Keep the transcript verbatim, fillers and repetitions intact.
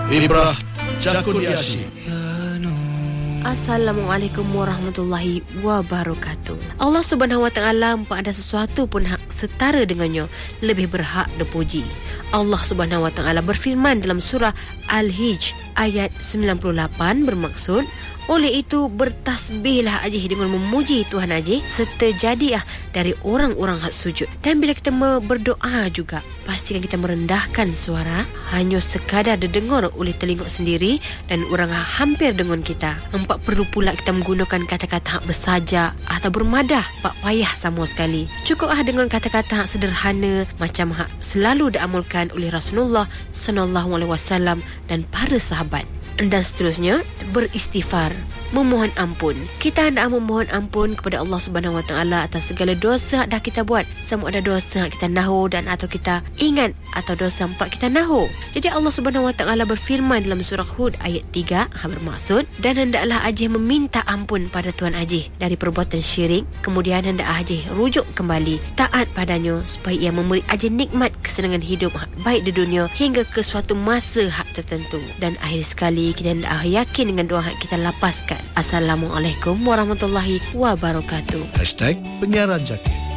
Ibrah Jakuniashi. Assalamualaikum warahmatullahi wabarakatuh. Allah Subhanahu wa taala tak ada sesuatu pun hak setara dengannya, lebih berhak dipuji. Allah Subhanahu wa taala berfirman dalam surah Al-Hijr ayat sembilan puluh lapan bermaksud, oleh itu bertasbihlah Ajih dengan memuji Tuhan Ajih serta jadilah dari orang-orang hak sujud. Dan bila kita berdoa juga, pastikan kita merendahkan suara hanya sekadar didengar oleh telinga sendiri dan orang hampir dengan kita. Empat perlu pula kita menggunakan kata-kata hak bersajak atau bermadah, tak payah sama sekali. Cukuplah dengan kata-kata hak sederhana macam hak selalu diamalkan oleh Rasulullah sallallahu alaihi wasallam dan para sahabat. Dan seterusnya, beristighfar, memohon ampun. Kita hendak memohon ampun kepada Allah Subhanahu Wa Taala atas segala dosa dah kita buat. Sama ada dosa kita nahu dan atau kita ingat, atau dosa empat kita nahu. Jadi Allah Subhanahu Wa Taala berfirman dalam surah Hud ayat tiga, bermaksud, dan hendaklah Ajih meminta ampun pada Tuhan Ajih dari perbuatan syirik. Kemudian hendak Ajih rujuk kembali, taat padanya supaya ia memberi Ajih nikmat kesenangan hidup baik di dunia hingga ke suatu masa hak tertentu. Dan akhir sekali, kita hendak yakin dengan doa hak kita lapaskan. Assalamualaikum warahmatullahi wabarakatuh. Hashtag Penyiaran Jaki.